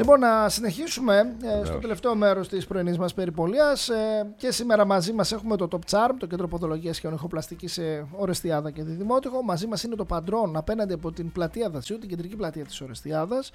Λοιπόν, να συνεχίσουμε στο τελευταίο μέρος της πρωινής μας περιπολίας. Και σήμερα μαζί μας έχουμε το Top Charm, το κέντρο ποδολογίας και ονυχοπλαστικής σε Ορεστιάδα και Διδημότυχο. Μαζί μας είναι το Παντρών, απέναντι από την πλατεία Δατσιού, την κεντρική πλατεία της Ορεστιάδας.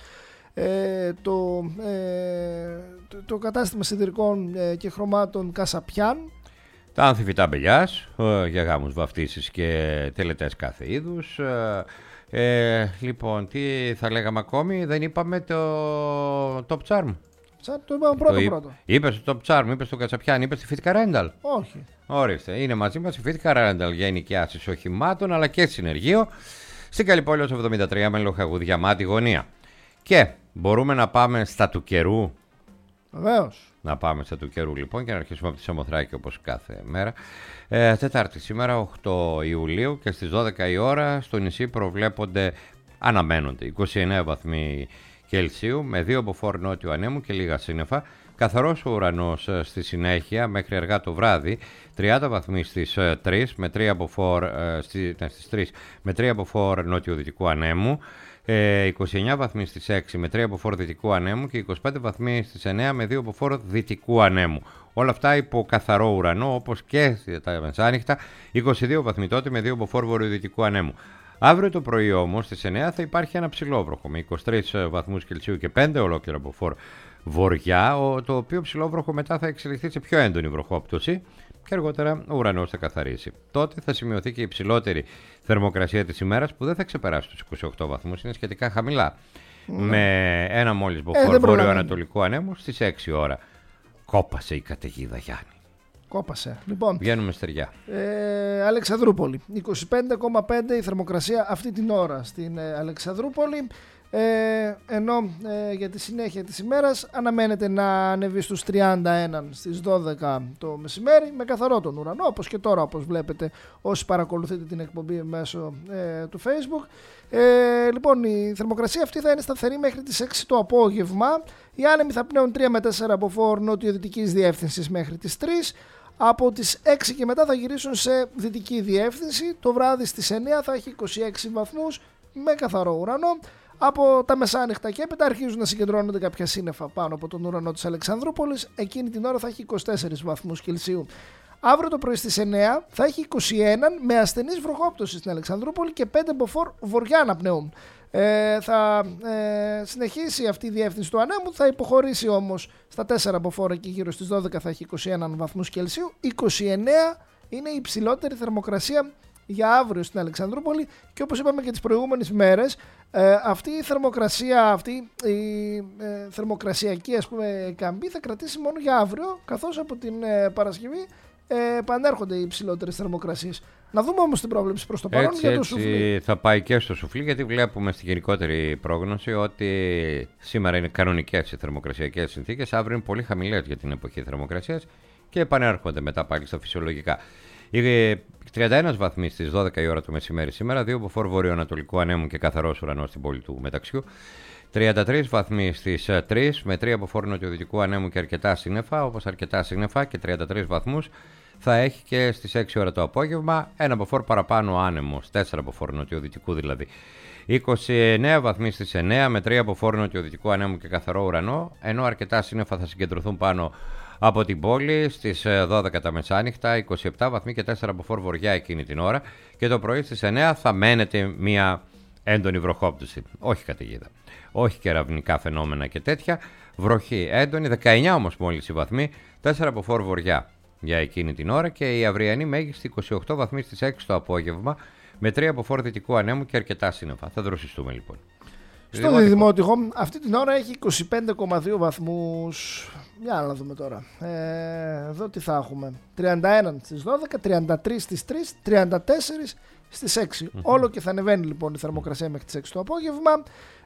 Το κατάστημα σιδηρικών και χρωμάτων Κασαπιάν. Τα Ανθιφυτά Μπελιάς για γάμους, βαφτίσεις και τελετές κάθε είδους. Λοιπόν, τι θα λέγαμε ακόμη, δεν είπαμε το Top Charm. Το είπαμε πρώτο. Είπες το Top Charm, είπες το Κασαπιάν, είπες τη Φίτικα Ρένταλ. Όχι. Ορίστε, είναι μαζί μας η Φίτικα Ρένταλ για ενοικιάσεις οχημάτων αλλά και συνεργείο στην Καλυπόλεως 73 με Λοχαγούδια Μάτι Γωνία. Και μπορούμε να πάμε στα του καιρού. Βεβαίως. Να πάμε στα του καιρού λοιπόν και να αρχίσουμε από τη Σαμοθράκη όπως κάθε μέρα. Τετάρτη σήμερα 8 Ιουλίου και στις 12 η ώρα στο νησί αναμένονται 29 βαθμοί Κελσίου με 2 μποφόρ νότιου ανέμου και λίγα σύννεφα. Καθαρός ο ουρανός στη συνέχεια μέχρι αργά το βράδυ, 30 βαθμοί στις 3 με 3 μποφόρ νότιο-δυτικού ανέμου. 29 βαθμοί στις 6 με 3 μποφόρ δυτικού ανέμου και 25 βαθμοί στις 9 με 2 μποφόρ δυτικού ανέμου. Όλα αυτά υπό καθαρό ουρανό, όπως και τα μεσάνυχτα, 22 βαθμοί τότε με 2 μποφόρ βορειοδυτικού ανέμου. Αύριο το πρωί όμως στις 9 θα υπάρχει ένα ψηλόβροχο με 23 βαθμούς Κελσίου και 5 ολόκληρα μποφόρ βορειά, το οποίο ψηλόβροχο μετά θα εξελιχθεί σε πιο έντονη βροχόπτωση και αργότερα ο ουρανός θα καθαρίσει. Τότε θα σημειωθεί και η υψηλότερη θερμοκρασία της ημέρας που δεν θα ξεπεράσει τους 28 βαθμούς, είναι σχετικά χαμηλά. Με ένα μόλις μποφόρ βορειοανατολικού ανέμου στις 6 ώρα. Κόπασε η καταιγίδα, Γιάννη. Κόπασε. Λοιπόν, βγαίνουμε στεριά. Αλεξανδρούπολη. 25,5 η θερμοκρασία αυτή την ώρα στην Αλεξανδρούπολη. Ενώ για τη συνέχεια της ημέρας αναμένεται να ανεβεί στους 31 στις 12 το μεσημέρι με καθαρό τον ουρανό, όπως και τώρα, όπως βλέπετε όσοι παρακολουθείτε την εκπομπή μέσω του Facebook. Λοιπόν, η θερμοκρασία αυτή θα είναι σταθερή μέχρι τις 6 το απόγευμα. Οι άνεμοι θα πνέουν 3 με 4 από φόρ νότιο-δυτικής διεύθυνσης μέχρι τις 3. Από τις 6 και μετά θα γυρίσουν σε δυτική διεύθυνση. Το βράδυ στις 9 θα έχει 26 βαθμούς με καθαρό ουρανό. Από τα μεσάνυχτα και έπειτα αρχίζουν να συγκεντρώνονται κάποια σύννεφα πάνω από τον ουρανό της Αλεξανδρούπολης. Εκείνη την ώρα θα έχει 24 βαθμούς Κελσίου. Αύριο το πρωί στις 9 θα έχει 21 με ασθενής βροχόπτωση στην Αλεξανδρούπολη και 5 μποφόρ βορειά να πνέουν. Θα συνεχίσει αυτή η διεύθυνση του ανέμου, θα υποχωρήσει όμως στα 4 μποφόρ και γύρω στις 12 θα έχει 21 βαθμούς Κελσίου. 29 είναι η υψηλότερη θερμοκρασία για αύριο στην Αλεξανδρούπολη και όπως είπαμε και τις προηγούμενες μέρες, αυτή η θερμοκρασία, αυτή η θερμοκρασιακή καμπή θα κρατήσει μόνο για αύριο, καθώς από την Παρασκευή επανέρχονται οι υψηλότερες θερμοκρασίες. Να δούμε όμως την πρόβλεψη προς το παρόν για το σουφλί. Θα πάει και στο σουφλί, γιατί βλέπουμε στη γενικότερη πρόγνωση ότι σήμερα είναι κανονικές οι θερμοκρασιακές συνθήκες, αύριο είναι πολύ χαμηλές για την εποχή θερμοκρασίας και επανέρχονται μετά πάλι στα φυσιολογικά. 31 βαθμοί στις 12 η ώρα το μεσημέρι σήμερα, 2 μποφόρ βορειοανατολικού ανέμου και καθαρός ουρανός στην πόλη του Μεταξιού. 33 βαθμοί στις 3 με 3 μποφόρ νοτιοδυτικού ανέμου και αρκετά σύννεφα, όπως αρκετά σύννεφα και 33 βαθμούς θα έχει και στις 6 ώρα το απόγευμα, ένα μποφόρ παραπάνω άνεμος, 4 μποφόρ νοτιοδυτικού δηλαδή. 29 βαθμοί στις 9 με 3 μποφόρ νοτιοδυτικού ανέμου και καθαρό ουρανό, ενώ αρκετά σύννεφα θα συγκεντρωθούν πάνω από την πόλη στις 12 τα μεσάνυχτα, 27 βαθμοί και 4 μποφόρ βορειά εκείνη την ώρα και το πρωί στις 9 θα μένεται μια έντονη βροχόπτωση. Όχι καταιγίδα, όχι κεραυνικά φαινόμενα και τέτοια, βροχή έντονη, 19 όμως μόλις οι βαθμοί, 4 μποφόρ βορειά για εκείνη την ώρα και η αυριανή μέγιστη 28 βαθμοί στις 6 το απόγευμα με 3 μποφόρ δυτικού ανέμου και αρκετά σύννεφα. Θα δροσιστούμε λοιπόν. Στο Διδημότυχο αυτή την ώρα έχει 25,2 βαθμούς. Για να δούμε τώρα. Εδώ τι θα έχουμε. 31 στις 12, 33 στις 3, 34 στις 6. Όλο και θα ανεβαίνει λοιπόν η θερμοκρασία μέχρι τις 6 το απόγευμα.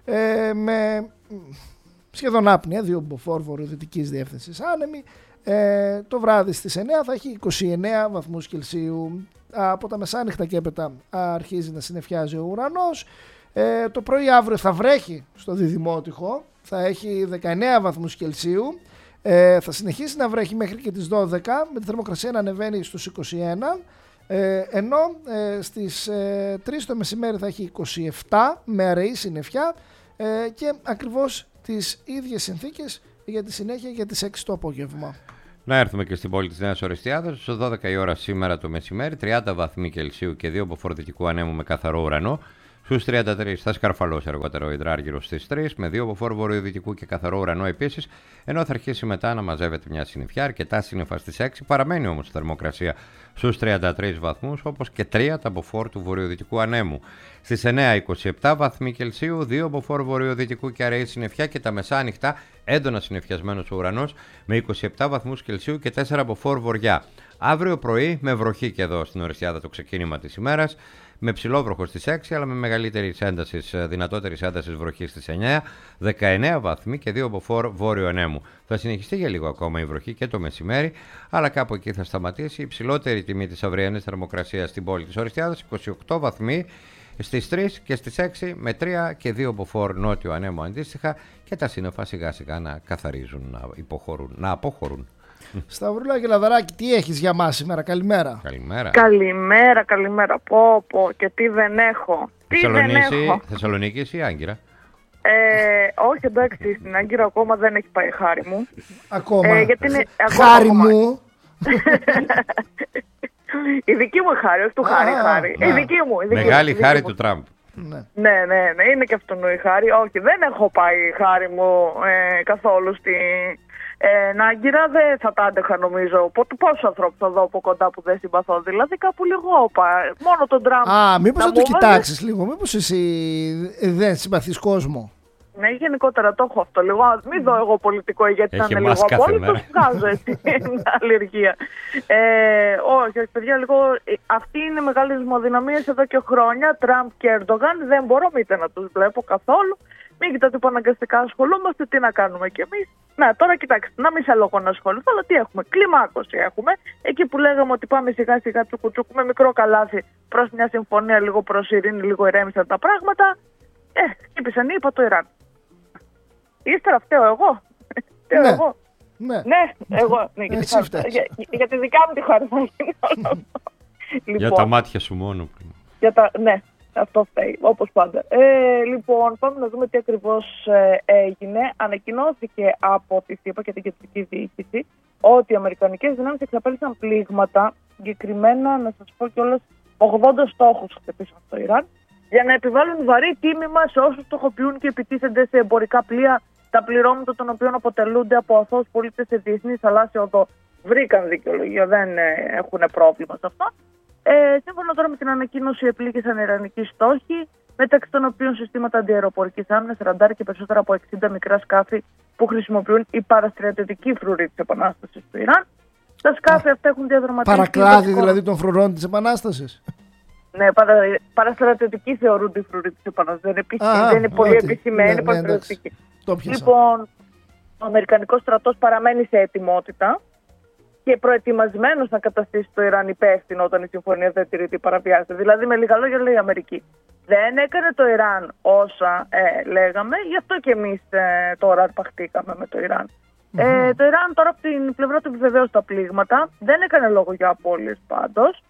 Με σχεδόν άπνοια, 2 μποφόρ βορειοδυτικής διεύθυνσης άνεμη. Το βράδυ στις 9 θα έχει 29 βαθμούς Κελσίου. Από τα μεσάνυχτα και έπειτα αρχίζει να συννεφιάζει ο ουρανός. Το πρωί αύριο θα βρέχει στο Διδημότυχο, θα έχει 19 βαθμούς Κελσίου, θα συνεχίσει να βρέχει μέχρι και τις 12 με τη θερμοκρασία να ανεβαίνει στους 21, ενώ στις 3 το μεσημέρι θα έχει 27 με αραιή συννεφιά και ακριβώς τις ίδιες συνθήκες για τη συνέχεια για τις 6 το απόγευμα. Να έρθουμε και στην πόλη της Νέας Ορεστιάδας. Στις 12 η ώρα σήμερα το μεσημέρι, 30 βαθμοί Κελσίου και 2 αποφορτητικού ανέμου με καθαρό ουρανό. Στους 33 θα σκαρφαλώσει αργότερα ο υδράργυρος στις 3 με 2 αποφόρου βορειοδυτικού και καθαρό ουρανό επίσης, ενώ θα αρχίσει μετά να μαζεύεται μια συννεφιά, αρκετά σύννεφα στις 6. Παραμένει όμως η θερμοκρασία στους 33 βαθμούς, όπως και 3 τα αποφόρ του βορειοδυτικού ανέμου. Στις 9 27 βαθμοί Κελσίου, 2 αποφόρ βορειοδυτικού και αραιή συννεφιά και τα μεσάνυχτα έντονα συννεφιασμένος ο ουρανός με 27 βαθμούς Κελσίου και 4 αποφόρ βορειά. Αύριο πρωί με βροχή και εδώ στην Ορεστιάδα το ξεκίνημα της ημέρας, με ψηλόβροχο στις 6 αλλά με μεγαλύτερη δυνατότερη ένταση βροχή στις 9, 19 βαθμοί και 2 μποφόρ βόρειο ανέμου. Θα συνεχιστεί για λίγο ακόμα η βροχή και το μεσημέρι, αλλά κάπου εκεί θα σταματήσει. Η υψηλότερη τιμή της αυριανής θερμοκρασίας στην πόλη της Ορεστιάδας, 28 βαθμοί στις 3 και στις 6 με 3 και 2 μποφόρ νότιο ανέμου αντίστοιχα, και τα σύννεφα σιγά σιγά να καθαρίζουν, να αποχωρούν. Σταυρούλα και Λαδαράκη, τι έχεις για μας σήμερα? Καλημέρα. Καλημέρα. Πω και τι δεν έχω. Θεσσαλονίκη ή Άγκυρα? Όχι, εντάξει, στην Άγκυρα ακόμα δεν έχει πάει χάρη μου. Ακόμα. Γιατί είναι, χάρη μου. Η δική μου χάρη, όχι του χάρη. Η δική μου. Μεγάλη χάρη του Τραμπ. Ναι, είναι και αυτόν η χάρη. Όχι, δεν έχω πάει χάρη μου καθόλου στην Άγκυρα. Δεν θα τα άντεχα νομίζω. Πόσους ανθρώπους θα δω από κοντά που δεν συμπαθώ? Δηλαδή κάπου λίγο μόνο τον Τραμπ. Μήπως θα το κοιτάξεις λίγο? Μήπως εσύ δεν συμπαθείς κόσμο? Ναι, γενικότερα το έχω αυτό λίγο. Μην δω εγώ πολιτικό ηγέτη να είναι λίγο απόλυτο. Βγάζω έτσι μια αλλεργία. Όχι, παιδιά, λίγο. Αυτή είναι μεγάλη δημοδυναμία εδώ και χρόνια. Τραμπ και Ερντογάν. Δεν μπορώ μήτε να τους βλέπω καθόλου. Μην κοιτάτε που αναγκαστικά ασχολούμαστε. Τι να κάνουμε κι εμείς? Να, τώρα κοιτάξτε, να μην σε λόγο να ασχοληθώ, αλλά τι έχουμε? Κλιμάκωση έχουμε. Εκεί που λέγαμε ότι πάμε σιγά σιγά τσουκουτσούκου με μικρό καλάθι προς μια συμφωνία, λίγο προς ειρήνη, λίγο ηρέμησαν τα πράγματα. Χτύπησαν, είπα, το Ιράν. Ύστερα φταίω εγώ. Ναι, εγώ. Για τη δικιά μου τη χώρα θα γίνει όλο αυτό. Για τα μάτια σου μόνο. Ναι, αυτό φταίει, όπως πάντα. Λοιπόν, πάμε να δούμε τι ακριβώς έγινε. Ανακοινώθηκε από τη ΣΥΠΑ και την κεντρική διοίκηση ότι οι αμερικανικές δυνάμεις εξαπέλυσαν πλήγματα, συγκεκριμένα, να σας πω κιόλας, 80 στόχους χτυπήσαν στο Ιράν, για να επιβάλλουν βαρύ τίμημα σε όσους στοχοποιούν και επιτίθενται σε εμπορικά πλοία, τα πληρώματα των οποίων αποτελούνται από αθώους πολίτες σε διεθνή θαλάσσια οδό. Βρήκαν δικαιολογία, δεν έχουν πρόβλημα σε αυτό. Σύμφωνα τώρα με την ανακοίνωση, επλήγησαν ιρανικοί στόχοι, μεταξύ των οποίων συστήματα αντιαεροπορικής άμυνας, ραντάρ και περισσότερα από 60 μικρά σκάφη που χρησιμοποιούν η παραστρατιωτική φρουρή της Επανάστασης του Ιράν. Τα σκάφη αυτά έχουν διαδραματίσει. Παρακλάδι δηλαδή των φρουρών της Επανάστασης. Ναι, παραστρατιωτική θεωρούνται οι φρουροί της Επανάστασης. Δεν είναι πολύ επισημένη, παραστρατιωτική. Λοιπόν, ο Αμερικανικός στρατός παραμένει σε ετοιμότητα και προετοιμασμένος να καταστήσει το Ιράν υπεύθυνο όταν η συμφωνία δεν τηρείται ή παραβιάζεται. Δηλαδή, με λίγα λόγια, λέει η Αμερική, δεν έκανε το Ιράν όσα λέγαμε, γι' αυτό και εμείς τώρα αρπαχτήκαμε με το Ιράν. Το Ιράν τώρα από την πλευρά του επιβεβαίωσε τα πλήγματα, δεν έκανε λόγο για απώλειες πάντως.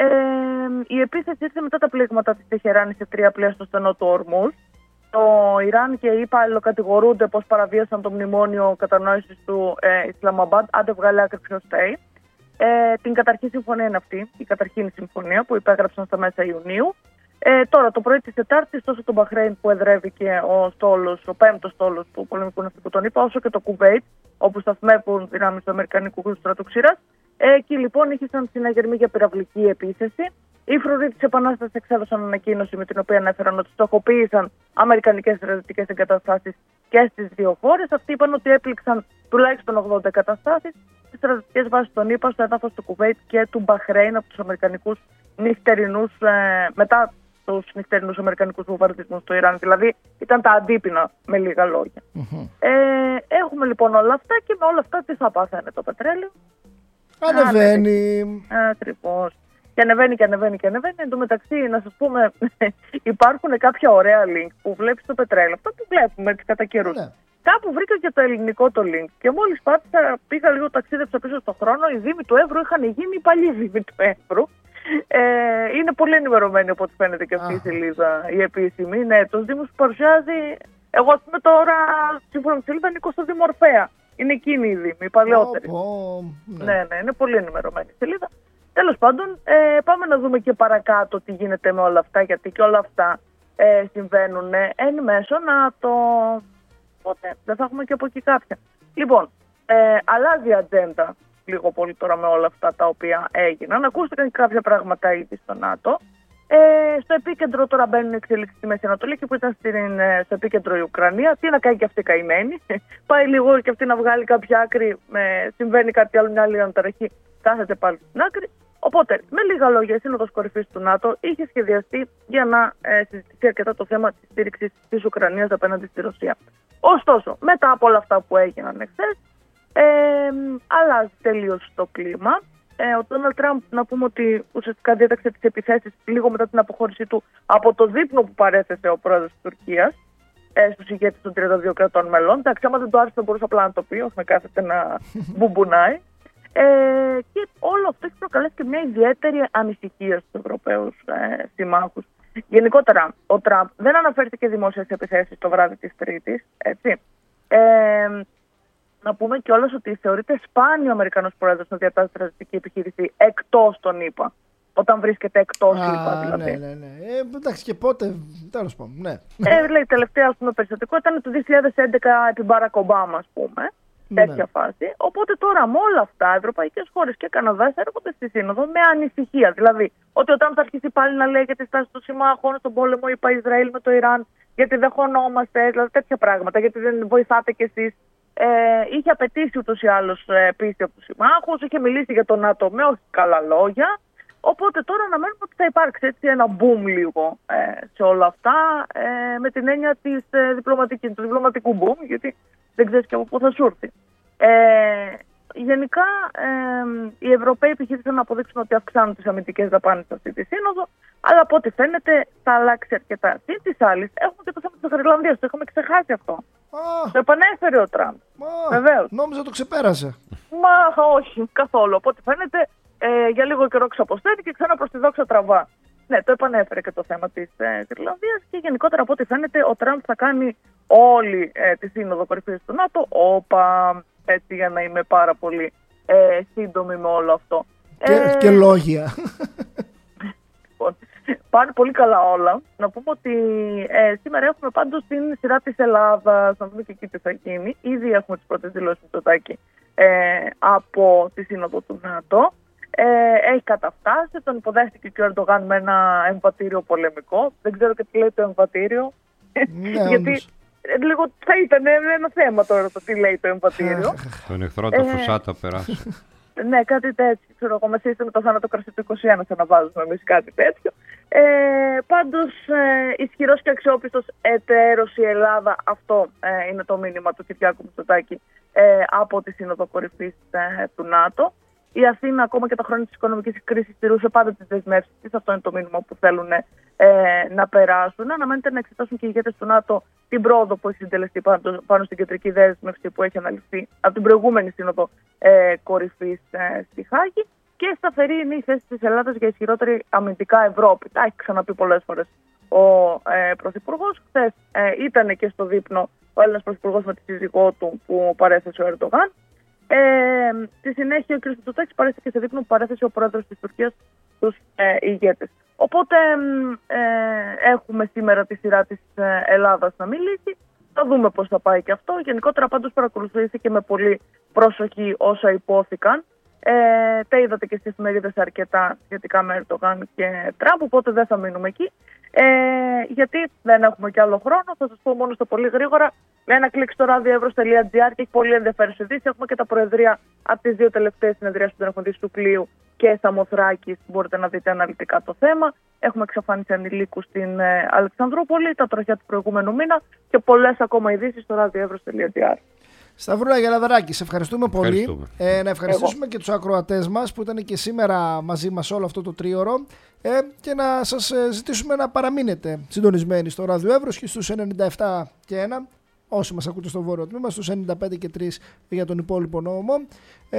Η επίθεση ήρθε μετά τα πλήγματα της Τεχεράνης σε 3 πλοία στο στενό του Ορμούζ. Το Ιράν και οι ΗΠΑ αλληλοκατηγορούνται πως παραβίασαν το μνημόνιο κατανόησης του Ισλαμαμπάντ. Άντε βγάλε άκρη ποιος φταίει. Την καταρχήν συμφωνία είναι αυτή, η καταρχήν συμφωνία που υπέγραψαν στα μέσα Ιουνίου. Τώρα το πρωί της Τετάρτης, τόσο το Μπαχρέιν που εδρεύει και ο πέμπτος στόλος του πολεμικού ναυτικού τον ΗΠΑ, όσο και το Κουβέιτ, όπου σταθμεύουν δυνάμεις του Αμερικανικού στρατού ξηράς. Εκεί λοιπόν είχαν συναγερμή για πυραυλική επίθεση. Οι φρουροί της Επανάστασης εξέδωσαν ανακοίνωση με την οποία ανέφεραν ότι στοχοποίησαν αμερικανικές στρατιωτικές εγκαταστάσεις και στις δύο χώρες. Αυτοί είπαν ότι έπληξαν τουλάχιστον 80 εγκαταστάσεις στις στρατιωτικές βάσεις των ΗΠΑ, στο έδαφος του Κουβέιτ και του Μπαχρέιν από τους αμερικανικούς νυχτερινούς, μετά τους νυχτερινούς αμερικανικούς βομβαρδισμούς στο Ιράν. Δηλαδή ήταν τα αντίπεινα, με λίγα λόγια. Έχουμε λοιπόν όλα αυτά και με όλα αυτά τι θα πάθαινε το πετρέλαιο? Ανεβαίνει. Ακριβώς. Και ανεβαίνει. Εν τω μεταξύ, να σας πούμε, υπάρχουν κάποια ωραία link που βλέπεις το πετρέλαιο. Αυτό που βλέπουμε έτσι κατά καιρούς. Ναι. Κάπου βρήκα και το ελληνικό το link. Και μόλις πάτησα, πήγα λίγο ταξίδεψα πίσω στον χρόνο. Οι δήμοι του Εύρου είχαν γίνει οι παλιοί δήμοι του Εύρου. Είναι πολύ ενημερωμένη από ό,τι φαίνεται και αυτή η σελίδα, η επίσημη. Ναι, τους δήμους που παρουσιάζει Εγώ, ας πούμε, τώρα, σύμφωνα με τη σελίδα, είναι η Κωνσταντίνου Ορφέα. Είναι εκείνη η Δήμη, η παλαιότερη. Ναι, είναι πολύ ενημερωμένη η σελίδα. Τέλος πάντων, πάμε να δούμε και παρακάτω τι γίνεται με όλα αυτά, γιατί και όλα αυτά συμβαίνουν εν μέσω ΝΑΤΟ. Οπότε δεν θα έχουμε και από εκεί κάποια. Λοιπόν, αλλάζει η ατζέντα λίγο πολύ τώρα με όλα αυτά τα οποία έγιναν. Ακούστηκαν και κάποια πράγματα ήδη στο ΝΑΤΟ. Στο επίκεντρο τώρα μπαίνουν εξελίξεις στη Μέση Ανατολή και που ήταν στο επίκεντρο η Ουκρανία. Τι να κάνει και αυτή καημένη. Πάει λίγο και αυτή να βγάλει κάποια άκρη. Συμβαίνει κάτι άλλο, μια άλλη αναταραχή. Κάθεται πάλι στην άκρη. Οπότε, με λίγα λόγια, η Σύνοδος Κορυφής του ΝΑΤΟ είχε σχεδιαστεί για να συζητηθεί αρκετά το θέμα της στήριξης της Ουκρανίας απέναντι στη Ρωσία. Ωστόσο, μετά από όλα αυτά που έγιναν εχθές, αλλάζει τελείως το κλίμα. Ο Ντόναλντ Τραμπ, να πούμε ότι ουσιαστικά διέταξε τις επιθέσεις λίγο μετά την αποχώρησή του από το δείπνο που παρέθεσε ο πρόεδρος της Τουρκίας στους ηγέτες των 32 κρατών μελών. Εντάξει, άμα δεν το άρεσε, θα μπορούσε απλά να το πει, όχι να κάθεται να μπουμπουνάει. Και όλο αυτό έχει προκαλέσει και μια ιδιαίτερη ανησυχία στους Ευρωπαίους συμμάχους. Γενικότερα, ο Τραμπ δεν αναφέρθηκε δημόσια σε επιθέσεις το βράδυ της Τρίτης, έτσι. Να πούμε κιόλας ότι θεωρείται σπάνιο ο Αμερικανός πρόεδρος να διατάζει στρατιωτική επιχείρηση εκτός των ΗΠΑ. Όταν βρίσκεται εκτός ΗΠΑ, δηλαδή. Ναι. Εντάξει, και πότε, τέλος πάντων, ναι. Λέει, τελευταία, ας πούμε, περιστατικό ήταν το 2011 επί Μπάρακ Ομπάμα, ας πούμε. Τέτοια φάση. Οπότε τώρα με όλα αυτά, ευρωπαϊκές χώρες και Καναδάς έρχονται στη Σύνοδο με ανησυχία. Δηλαδή, ότι ο Τραμπ θα αρχίσει πάλι να λέει για τη στάση των συμμάχων στον πόλεμο, είπα Ισραήλ με το Ιράν, γιατί δεν χωνόμαστε, δηλαδή τέτοια πράγματα, γιατί δεν βοηθάτε κι εσείς. Είχε απαιτήσει ούτως ή άλλως πίστη από τους συμμάχους, είχε μιλήσει για το ΝΑΤΟ με όχι καλά λόγια. Οπότε τώρα αναμένουμε ότι θα υπάρξει έτσι ένα boom λίγο σε όλα αυτά, με την έννοια του διπλωματικού boom, γιατί δεν ξέρεις και από πού θα σου έρθει. Γενικά, οι Ευρωπαίοι επιχείρησαν να αποδείξουν ότι αυξάνουν τις αμυντικές δαπάνες σε αυτή τη σύνοδο, αλλά από ό,τι φαίνεται θα αλλάξει αρκετά. Συν της άλλης, έχουμε και το θέμα της Γροιλανδίας, το είχαμε ξεχάσει αυτό. Το επανέφερε ο Τραμπ. Βεβαίως. Νόμιζα το ξεπέρασε. Μα όχι, καθόλου. Από ό,τι φαίνεται, για λίγο καιρό ξαποστέλει και ξανά προς τη δόξα τραβά. Ναι, το επανέφερε και το θέμα της Γροιλανδίας και γενικότερα από ό,τι φαίνεται ο Τραμπ θα κάνει όλη τη Σύνοδο Κορυφής του ΝΑΤΟ. Έτσι για να είμαι πάρα πολύ σύντομη με όλο αυτό. Και λόγια. Πάνε πολύ καλά όλα. Να πούμε ότι σήμερα έχουμε πάντως την σειρά της Ελλάδας, να δούμε και εκεί τι θα γίνει. Ήδη έχουμε τις πρώτες δηλώσεις του Μητσοτάκη από τη Σύνοδο του ΝΑΤΟ. Έχει καταφτάσει, τον υποδέχτηκε και ο Ερντογάν με ένα εμβατήριο πολεμικό. Δεν ξέρω και τι λέει το εμβατήριο. Γιατί λίγο θα ήταν ένα θέμα τώρα το τι λέει το εμβατήριο. Τον εχθρό το φουσάτα περάσει. Ναι, κάτι τέτοιο. Ξέρω εγώ, με σύστημα το θάνατο κρασί του 21 θα να βάζουμε εμείς κάτι τέτοιο. Πάντως, ισχυρός και αξιόπιστος εταίρος η Ελλάδα. Αυτό είναι το μήνυμα του Κυριάκου Μητσοτάκη από τη Σύνοδο Κορυφής του ΝΑΤΟ. Η Αθήνα, ακόμα και τα χρόνια της οικονομικής κρίσης, στηρούσε πάντα τις δεσμεύσεις της. Αυτό είναι το μήνυμα που θέλουν να περάσουν. Αναμένεται να εξετάσουν και οι ηγέτες του ΝΑΤΟ την πρόοδο που έχει συντελεστεί πάνω στην κεντρική δέσμευση που έχει αναλυφθεί από την προηγούμενη Σύνοδο Κορυφής στη Χάγη. Και σταθερή είναι η θέση της Ελλάδας για ισχυρότερη αμυντικά Ευρώπη. Τα έχει ξαναπεί πολλές φορές ο Πρωθυπουργός. Χθες ήταν και στο δείπνο ο Έλληνας Πρωθυπουργός με τη σύζυγό του που παρέθεσε ο Ερντογάν. Στη συνέχεια ο κ. Μητσοτάκης παρέθεσε και σε δείπνο που παρέθεσε ο πρόεδρος της Τουρκίας στους ηγέτες. Οπότε έχουμε σήμερα τη σειρά της Ελλάδας να μιλήσει. Θα δούμε πώς θα πάει και αυτό. Γενικότερα πάντως παρακολουθήθηκε με πολύ προσοχή όσα υπόθηκαν. Τα είδατε και στις εφημερίδες αρκετά σχετικά με Ερντογάν και Τραμπ, οπότε δεν θα μείνουμε εκεί. Γιατί δεν έχουμε κι άλλο χρόνο, θα σας πω μόνο στο πολύ γρήγορα. Με ένα κλικ στο radioevros.gr και έχει πολύ ενδιαφέρουσε ειδήσεις. Έχουμε και τα προεδρία από τις δύο τελευταίες συνεδρίες που δεν έχουν δει του Κλείου και Σαμοθράκης. Μπορείτε να δείτε αναλυτικά το θέμα. Έχουμε εξαφάνιση ανηλίκου στην Αλεξανδρούπολη, τα τροχιά του προηγούμενου μήνα και πολλές ακόμα ειδήσεις στο radioevros.gr. Σταυρούλα Γελαδαράκη, σε ευχαριστούμε πολύ. Να ευχαριστήσουμε και τους ακροατές μας που ήταν και σήμερα μαζί μας όλο αυτό το τρίωρο και να σας ζητήσουμε να παραμείνετε συντονισμένοι στο Ράδιο Εύρος και στους 97 και 1, όσοι μας ακούτε στο βόρειο τμήμα, στους 95 και 3 για τον υπόλοιπο νόμο.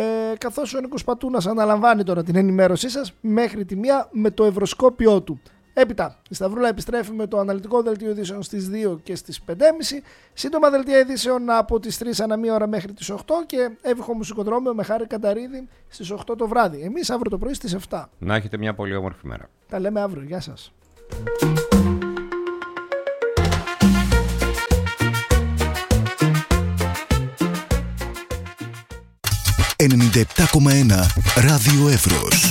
Καθώς ο Νίκος Πατούνας αναλαμβάνει τώρα την ενημέρωσή σας μέχρι τη 1 με το ευρωσκόπιό του. Έπειτα, η Σταυρούλα επιστρέφει με το αναλυτικό δελτίο ειδήσεων στις 2 και στις 5.30. Σύντομα δελτία ειδήσεων από τις 3 ανά μία ώρα μέχρι τις 8 και εύυχο μουσικοδρόμιο με Χάρη Κανταρίδη στις 8 το βράδυ. Εμείς αύριο το πρωί στις 7. Να έχετε μια πολύ όμορφη μέρα. Τα λέμε αύριο. Γεια σας. 97,1 Ράδιο Εύρος.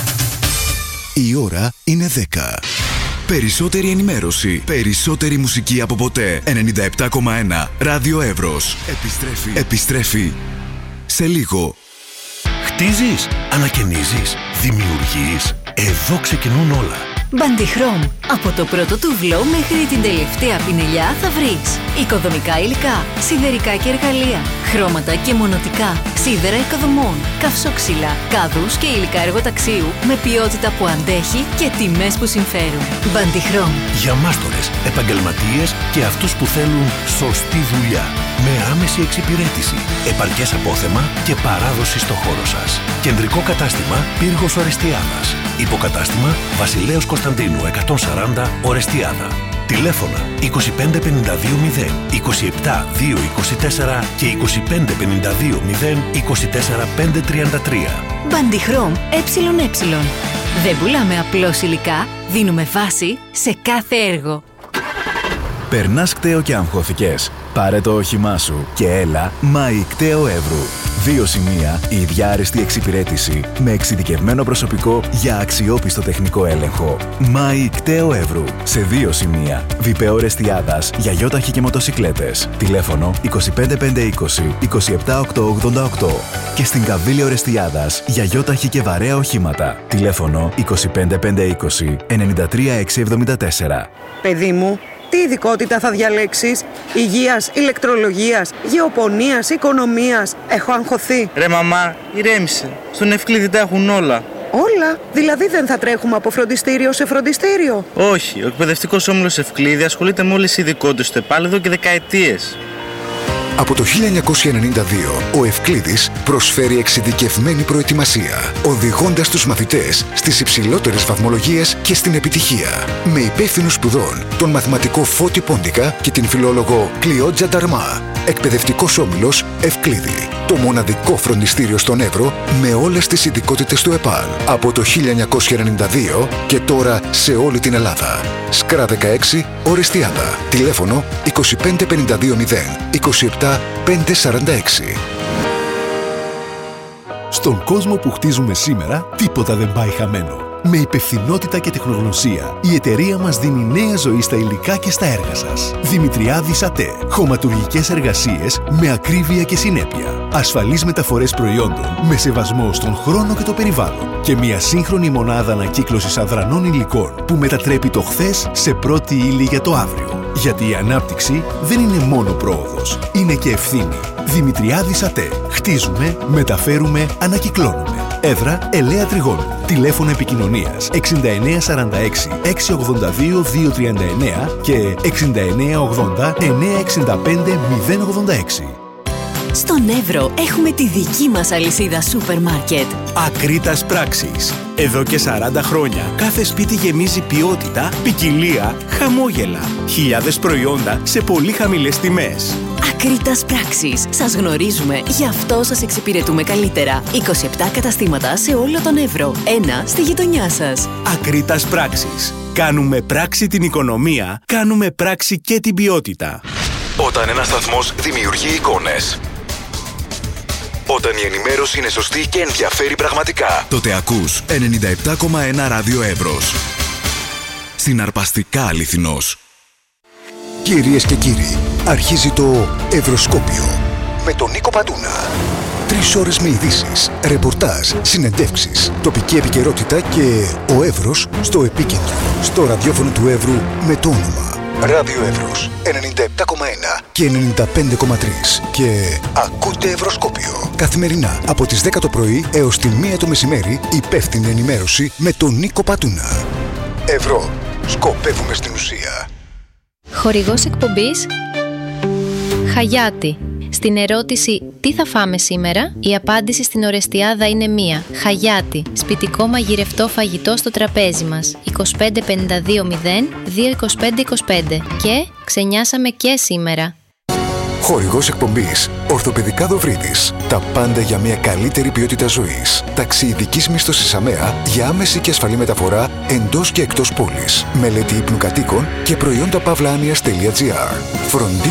Η ώρα είναι 10. Περισσότερη ενημέρωση, περισσότερη μουσική από ποτέ. 97,1 Ράδιο Εύρος. Επιστρέφει σε λίγο. Χτίζεις, ανακαινίζεις, δημιουργείς. Εδώ ξεκινούν όλα. Bandichrom. Από το πρώτο τουβλό μέχρι την τελευταία πινελιά θα βρεις οικοδομικά υλικά, σιδερικά και εργαλεία, χρώματα και μονοτικά, σίδερα οικοδομών, καυσόξυλα, κάδους και υλικά εργοταξίου με ποιότητα που αντέχει και τιμές που συμφέρουν. Bandichrom. Για μάστορες, επαγγελματίες και αυτούς που θέλουν σωστή δουλειά. Με άμεση εξυπηρέτηση, επαρκές απόθεμα και παράδοση στο χώρο σας. Κεντρικό κατάστημα Πύργος Ορεστιάδας. Υποκατάστημα Βασιλέως Κωνσταντίνου 140 Ορεστιάδα. Τηλέφωνα 25520 27224 και 25520 24533. Bandichrom ΕΕ. Δεν πουλάμε απλώς υλικά, δίνουμε βάση σε κάθε έργο. Περνάς κταίο και αγχώθηκες? Πάρε το όχημά σου και έλα ΜΑΗ Κταίο Εύρου. 2 σημεία, η ίδια άριστη εξυπηρέτηση με εξειδικευμένο προσωπικό για αξιόπιστο τεχνικό έλεγχο. ΜΑΗ Κταίο Εύρου. Σε 2 σημεία, Βιπέο Ρεστιάδας για γιόταχη και μοτοσικλέτες. Τηλέφωνο 25520 27888. Και στην Καβίλιο Ρεστιάδας για γιόταχη και βαρέα οχήματα. Τηλέφωνο 25520 93674. Παιδί μου, τι ειδικότητα θα διαλέξεις? Υγείας, ηλεκτρολογίας, γεωπονίας, οικονομίας? Έχω αγχωθεί. Ρε μαμά, ηρέμησε. Στον Ευκλήδη τα έχουν όλα. Όλα? Δηλαδή δεν θα τρέχουμε από φροντιστήριο σε φροντιστήριο? Όχι, ο εκπαιδευτικός όμιλος Ευκλήδη ασχολείται με όλες τις ειδικότητες του ΕΠΑΛ εδώ και δεκαετίες. Από το 1992, ο Ευκλήδης προσφέρει εξειδικευμένη προετοιμασία, οδηγώντας τους μαθητές στις υψηλότερες βαθμολογίες και στην επιτυχία. Με υπεύθυνους σπουδών, τον μαθηματικό Φώτη Πόντικα και την φιλόλογο Κλειότζα Νταρμά. Εκπαιδευτικός όμιλος Ευκλήδη. Το μοναδικό φροντιστήριο στον Εύρο με όλες τις ειδικότητες του ΕΠΑΛ. Από το 1992 και τώρα σε όλη την Ελλάδα. Σκρά 16, Ορεστιάδα. Τηλέφωνο 25520 27546. Στον κόσμο που χτίζουμε σήμερα, τίποτα δεν πάει χαμένο. Με υπευθυνότητα και τεχνογνωσία, η εταιρεία μας δίνει νέα ζωή στα υλικά και στα έργα σας. Δημητριάδης ΑΤΕ. Χωματουργικές εργασίες με ακρίβεια και συνέπεια. Ασφαλείς μεταφορές προϊόντων με σεβασμό στον χρόνο και το περιβάλλον. Και μια σύγχρονη μονάδα ανακύκλωσης αδρανών υλικών που μετατρέπει το χθες σε πρώτη ύλη για το αύριο. Γιατί η ανάπτυξη δεν είναι μόνο πρόοδος, είναι και ευθύνη. Δημητριάδης ΑΤΕ. Χτίζουμε, μεταφέρουμε, ανακυκλώνουμε. Έδρα Ελαία Τριγώνου. Τηλέφωνο επικοινωνίας 6946 682 239 και 6980 965 086. Στον Εύρο έχουμε τη δική μας αλυσίδα σούπερ μάρκετ. Ακρίτας Πράξης. Εδώ και 40 χρόνια κάθε σπίτι γεμίζει ποιότητα, ποικιλία, χαμόγελα. Χιλιάδες προϊόντα σε πολύ χαμηλές τιμές. Ακρίτας Πράξης. Σας γνωρίζουμε, γι' αυτό σας εξυπηρετούμε καλύτερα. 27 καταστήματα σε όλο τον Εύρο. Ένα στη γειτονιά σας. Ακρίτας Πράξης. Κάνουμε πράξη την οικονομία, κάνουμε πράξη και την ποιότητα. Όταν ένας σταθμός δημιουργεί εικόνες, όταν η ενημέρωση είναι σωστή και ενδιαφέρει πραγματικά, τότε ακούς 97,1 Ράδιο Εύρος. Συναρπαστικά αληθινός. Κυρίες και κύριοι, αρχίζει το Ευρωσκόπιο με τον Νίκο Πατούνα. 3 ώρες με ειδήσεις, ρεπορτάζ, συνεντεύξεις, τοπική επικαιρότητα και ο Εύρος στο επίκεντρο. Στο ραδιόφωνο του Εύρου με το όνομα Ράδιο Εύρος 97,1 και 95,3. Και ακούτε Ευρωσκόπιο καθημερινά από τις 10 το πρωί έως τη 1 το μεσημέρι. Υπεύθυνη ενημέρωση με τον Νίκο Πατούνα. Ευρώ. Σκοπεύουμε στην ουσία. Χορηγός εκπομπής Χαγιάτη. Στην ερώτηση «Τι θα φάμε σήμερα?», η απάντηση στην Ορεστιάδα είναι μία. Χαγιάτι, σπιτικό μαγειρευτό φαγητό στο τραπέζι μας. 2552 0 225 25. Και ξενιάσαμε και σήμερα. Χορηγός εκπομπής Ορθοπαιδικά Δοβρίτης. Τα πάντα για μια καλύτερη ποιότητα ζωής. Ταξιειδικής μίσθωσης ΑΜΕΑ για άμεση και ασφαλή μεταφορά εντός και εκτός πόλης. Μελέτη ύπνου κατοίκων και προϊόντα pavlanias.gr.